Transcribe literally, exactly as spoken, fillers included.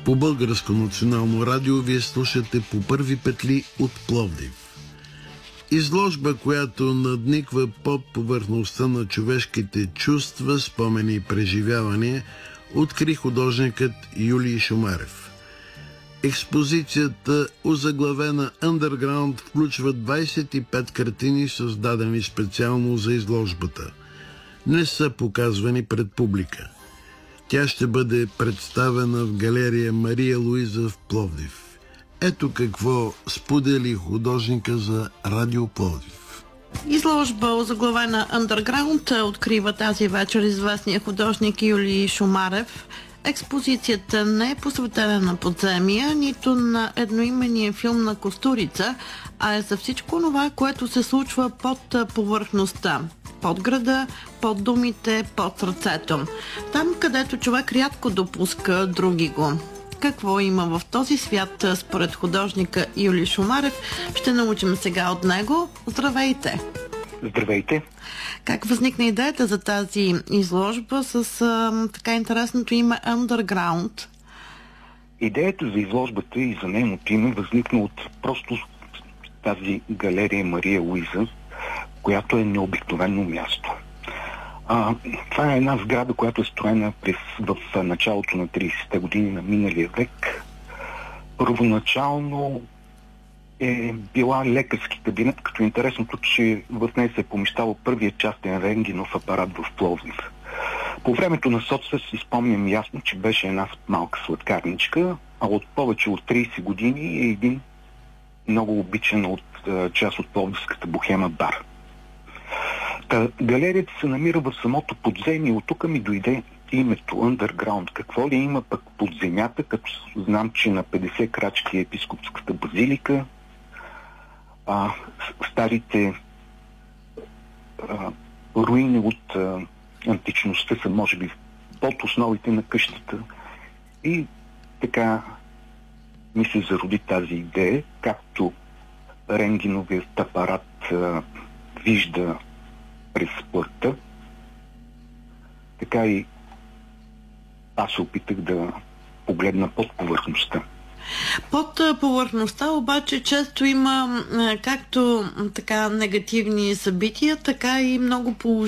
По Българско национално радио вие слушате По първи петли от Пловдив. Изложба, която надниква под повърхността на човешките чувства, спомени и преживявания, откри художникът Юлий Шумарев. Експозицията, озаглавена Underground, включва двадесет и пет картини, създадени специално за изложбата. Не са показвани пред публика. Тя ще бъде представена в галерия Мария Луиза в Пловдив. Ето какво сподели художника за Радио Пловдив. Изложба, озаглавена Underground, открива тази вечер известния художник Юлий Шумарев. Експозицията не е посветена на подземия, нито на едноименния филм на Костурица, а е за всичко това, което се случва под повърхността. Под града, под думите, под сърцето. Там, където човек рядко допуска други го. Какво има в този свят, според художника Юлий Шумарев, ще научим сега от него. Здравейте! Здравейте! Как възникна идеята за тази изложба с а, така интересното име Underground? Идеята за изложбата и за нейното име възникна от просто тази галерия Мария Луиза, която е необикновено място. А, това е една сграда, която е строена през, в началото на тридесетте години на миналия век. Първоначално е била лекарски кабинет, като интересното, че в нея се е помещавал първият частен рентгенов апарат в Пловдив. По времето на соцсъ си спомням ясно, че беше една малка сладкарничка, а от повече от тридесет години е един много обичан от част от пловдивската бохема бар. Та, галерията се намира в самото подземие. От тук ми дойде името Underground. Какво ли има пък под земята, като знам, че на петдесет крачки е епископската базилика, а, старите а, руини от а, античността са, може би, под основите на къщата. И така ми се зароди тази идея, както рентгеновият апарат а, вижда през плътта, така и аз се опитах да погледна под повърхността. Под повърхността обаче често има както така негативни събития, така и много положителни.